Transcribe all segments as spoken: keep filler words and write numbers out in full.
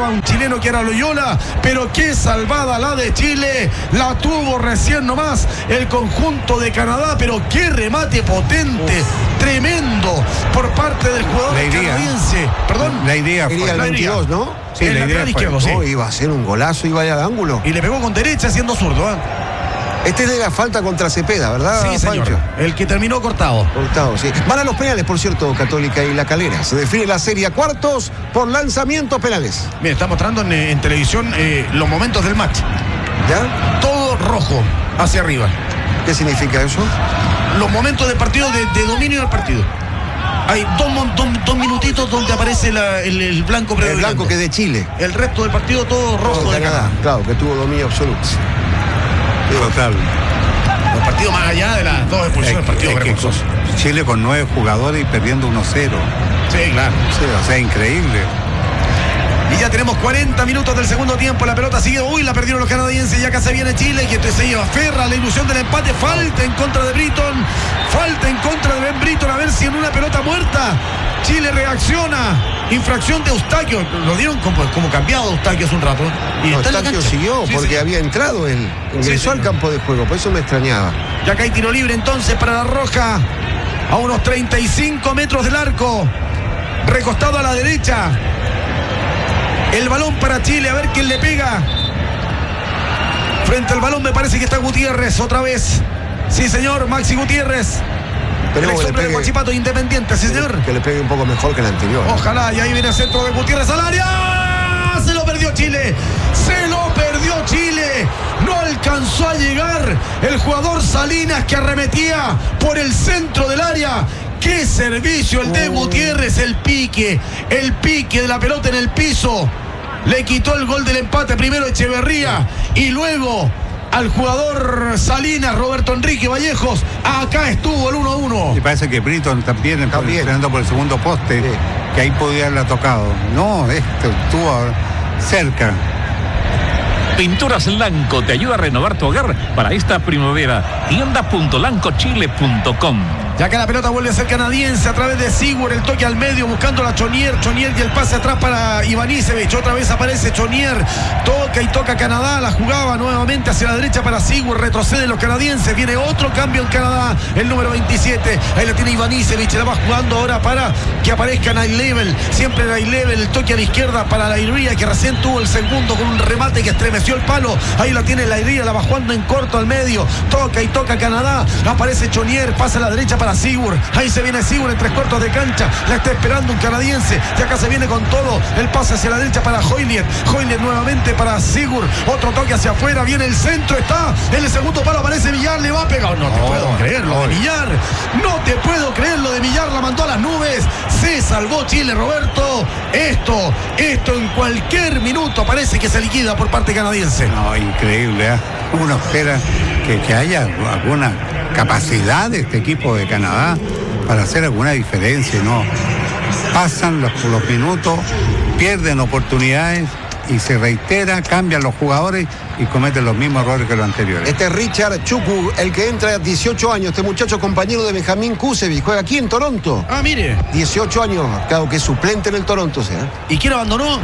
a un chileno que era Loyola, pero qué salvada la de Chile, la tuvo recién nomás el conjunto de Canadá, pero qué remate potente, Uf. tremendo por parte del jugador la idea, canadiense. Perdón. La idea fue el veintidós, ¿no? Sí, el lateral izquierdo, sí. Oh, iba a ser un golazo, iba al ángulo. Y le pegó con derecha siendo zurdo, ¿eh? Este es de la falta contra Cepeda, ¿verdad, Sí, señor. Pancho? El que terminó cortado. Cortado, sí. Van a los penales, por cierto, Católica y La Calera. Se define la serie a cuartos por lanzamientos penales. Mira, está mostrando en, en televisión eh, los momentos del match. ¿Ya? Todo rojo hacia arriba. ¿Qué significa eso? Los momentos del partido de, de dominio del partido. Hay dos, dos, dos minutitos donde aparece la, el, el blanco predominante. El blanco que es de Chile. El resto del partido todo rojo no, de Canadá. Canadá. Claro, que tuvo dominio absoluto. Total. Los partidos más allá de las dos expulsiones, partidos vergonzosos. Chile con nueve jugadores y perdiendo uno cero. Sí, claro. Sí, o sea, increíble. Y ya tenemos cuarenta minutos del segundo tiempo. La pelota sigue. Uy, la perdieron los canadienses. Ya acá se viene Chile. Y entonces se lleva Ferra. La ilusión del empate. Falta en contra de Britton. Falta en contra de Ben Britton. A ver si en una pelota muerta Chile reacciona. Infracción de Eustaquio. Lo dieron como, como cambiado Eustaquio hace un rato. Y no, Eustaquio siguió sí, porque sí. había entrado él. Ingresó sí, al campo de juego. Por eso me extrañaba. Ya acá hay tiro libre entonces para la Roja. A unos treinta y cinco metros del arco. Recostado a la derecha. El balón para Chile, a ver quién le pega. Frente al balón me parece que está Gutiérrez otra vez. Sí, señor, Maxi Gutiérrez. El ex hombre de Huachipato Independiente, sí, señor. Que le pegue un poco mejor que el anterior. Ojalá, y ahí viene el centro de Gutiérrez al área. Se lo perdió Chile. Se lo perdió Chile. No alcanzó a llegar el jugador Salinas que arremetía por el centro del área. ¡Qué servicio el de Gutiérrez! El pique, el pique de la pelota en el piso. Le quitó el gol del empate primero Echeverría y luego al jugador Salinas, Roberto Enrique Vallejos. Acá estuvo el uno a uno. Y parece que Britton también esperando por el segundo poste, sí. que ahí podía haberla tocado. No, esto estuvo cerca. Pinturas Lanco te ayuda a renovar tu hogar para esta primavera. tienda punto lanco chile punto com. Ya que la pelota vuelve a ser canadiense a través de Sigur, el toque al medio buscando a Chonier, Chonier y el pase atrás para Ivanisevic, otra vez aparece Chonier, toca y toca Canadá, la jugaba nuevamente hacia la derecha para Sigur, retroceden los canadienses, viene otro cambio en Canadá, el número veintisiete, ahí la tiene Ivanisevic, la va jugando ahora para que aparezca Night Level, siempre Night Level, el toque a la izquierda para la Iría, que recién tuvo el segundo con un remate que estremeció el palo, ahí la tiene la Iría, la va jugando en corto al medio, toca y toca Canadá, aparece Chonier, pasa a la derecha para Sigur, ahí se viene Sigur en tres cuartos de cancha, la está esperando un canadiense, y acá se viene con todo, el pase hacia la derecha para Hoylier, Hoylier nuevamente para Sigur, otro toque hacia afuera, viene el centro, está en el segundo palo, aparece Villar, le va a pegar, no te oh, puedo creer lo oh. de Villar, no te puedo creer lo de Villar, la mandó a las nubes, se salvó Chile, Roberto, esto, esto en cualquier minuto parece que se liquida por parte canadiense. No, increíble, ¿eh? Uno espera que, que haya alguna capacidad de este equipo de Canadá para hacer alguna diferencia, ¿no? Pasan los, los minutos, pierden oportunidades y se reitera, cambian los jugadores y cometen los mismos errores que los anteriores. Este es Richard Chuku, el que entra a dieciocho años, este muchacho compañero de Benjamín Kusevich, juega aquí en Toronto. Ah, mire. dieciocho años, claro que es suplente en el Toronto, ¿sí? ¿Y quién abandonó?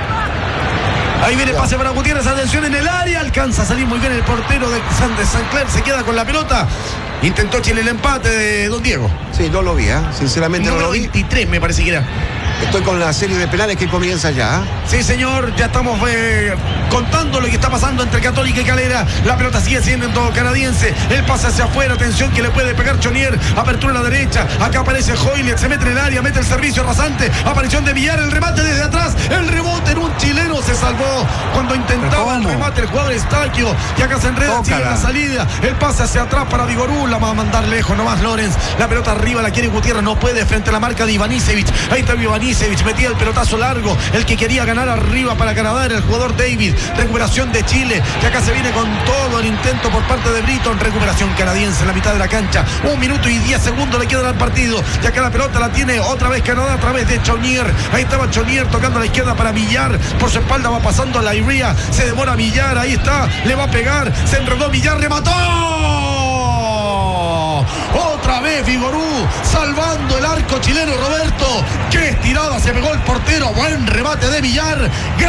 Ahí viene pase para Gutiérrez, atención en el área, alcanza a salir muy bien el portero de San, de San Clair, se queda con la pelota. Intentó Chile el empate de Don Diego. Sí, no lo vi, ¿eh? Sinceramente Número no lo vi. veintitrés me parece que era. Estoy con la serie de penales que comienza ya. Sí, señor, ya estamos eh, contando lo que está pasando entre Católica y Calera. La pelota sigue siendo canadiense. El pase hacia afuera, atención que le puede pegar Chonier. Apertura a la derecha. Acá aparece Hoylier, se mete en el área, mete el servicio rasante. Aparición de Villar, el remate desde atrás. El rebote en un chileno se salvó cuando intentaba el remate el jugador Eustaquio. Y acá se enreda Chile en la salida. El pase hacia atrás para Vigorú. La va a mandar lejos nomás Lorenz. La pelota arriba la quiere Gutiérrez. No puede frente a la marca de Ivanisevic. Ahí está Ivanisevic. Metía el pelotazo largo, el que quería ganar arriba para Canadá era el jugador David. Recuperación de Chile, que acá se viene con todo el intento por parte de Britton. Recuperación canadiense en la mitad de la cancha, un minuto y diez segundos le quedan al partido, y acá la pelota la tiene otra vez Canadá a través de Chonier. Ahí estaba Chonier tocando a la izquierda para Villar, por su espalda va pasando la Iría, se demora Villar, ahí está, le va a pegar, se enredó Villar, remató otra vez Vigorú, salvando el arco chileno. Roberto, qué estirada se pegó el portero, buen remate de Villar.